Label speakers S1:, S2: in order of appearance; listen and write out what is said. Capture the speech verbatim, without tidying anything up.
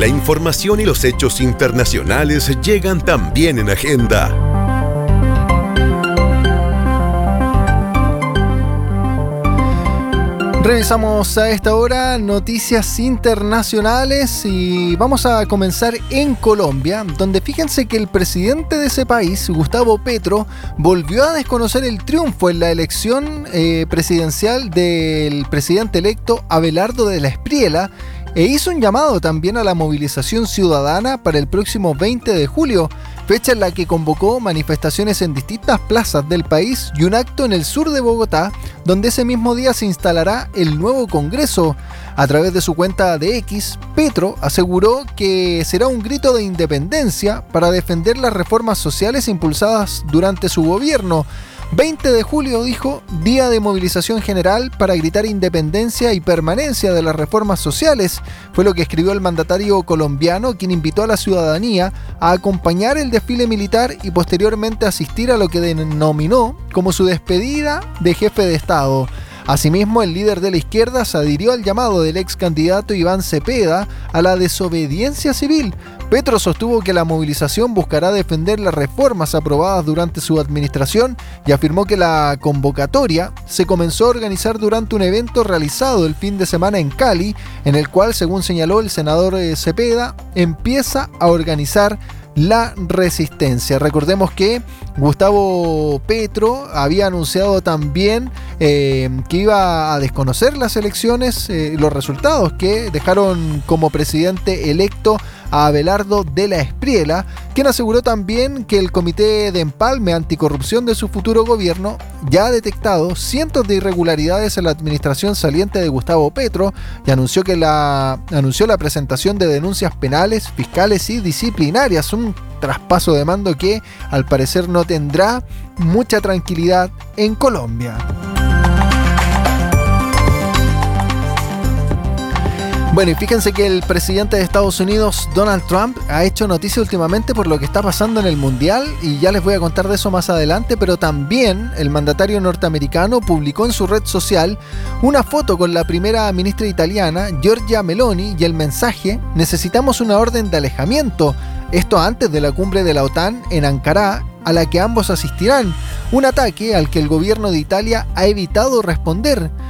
S1: La información y los hechos internacionales llegan también en Agenda.
S2: Revisamos a esta hora noticias internacionales y vamos a comenzar en Colombia, donde fíjense que el presidente de ese país, Gustavo Petro, volvió a desconocer el triunfo en la elección eh, presidencial del presidente electo Abelardo de la Espriella e hizo un llamado también a la movilización ciudadana para el próximo veinte de julio, fecha en la que convocó manifestaciones en distintas plazas del país y un acto en el sur de Bogotá, donde ese mismo día se instalará el nuevo Congreso. A través de su cuenta de X, Petro aseguró que será un grito de independencia para defender las reformas sociales impulsadas durante su gobierno. veinte de julio, dijo, día de movilización general para gritar independencia y permanencia de las reformas sociales, fue lo que escribió el mandatario colombiano, quien invitó a la ciudadanía a acompañar el desfile militar y posteriormente asistir a lo que denominó como su despedida de jefe de Estado. Asimismo, el líder de la izquierda se adhirió al llamado del ex candidato Iván Cepeda a la desobediencia civil. Petro sostuvo que la movilización buscará defender las reformas aprobadas durante su administración y afirmó que la convocatoria se comenzó a organizar durante un evento realizado el fin de semana en Cali, en el cual, según señaló el senador Cepeda, empieza a organizar la resistencia. Recordemos que Gustavo Petro había anunciado también eh, que iba a desconocer las elecciones, eh, los resultados que dejaron como presidente electo a Abelardo de la Espriella, quien aseguró también que el Comité de Empalme Anticorrupción de su futuro gobierno ya ha detectado cientos de irregularidades en la administración saliente de Gustavo Petro y anunció que la anunció la presentación de denuncias penales, fiscales y disciplinarias, un traspaso de mando que al parecer no tendrá mucha tranquilidad en Colombia. Bueno, y fíjense que el presidente de Estados Unidos, Donald Trump, ha hecho noticia últimamente por lo que está pasando en el Mundial y ya les voy a contar de eso más adelante, pero también el mandatario norteamericano publicó en su red social una foto con la primera ministra italiana, Giorgia Meloni, y el mensaje: necesitamos una orden de alejamiento. Esto antes de la cumbre de la OTAN en Ankara, a la que ambos asistirán, un ataque al que el gobierno de Italia ha evitado responder.